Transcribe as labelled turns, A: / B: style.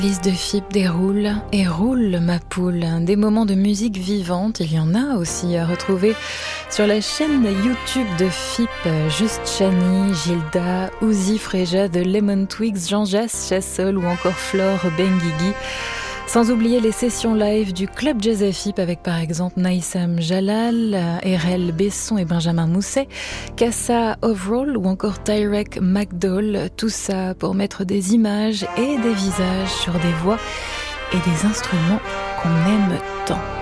A: Liste de FIP déroule et roule ma poule. Des moments de musique vivante, il y en a aussi à retrouver sur la chaîne YouTube de FIP. Juste Chani, Gilda, Uzi Freja de Lemon Twigs, Jean Jass, Chassol ou encore Flore Benguigui. Sans oublier les sessions live du Club Jazz FIP avec par exemple Naïsam Jalal, Erel Besson et Benjamin Mousset, Kassa Overall ou encore Tyrek McDowell. Tout ça pour mettre des images et des visages sur des voix et des instruments qu'on aime tant.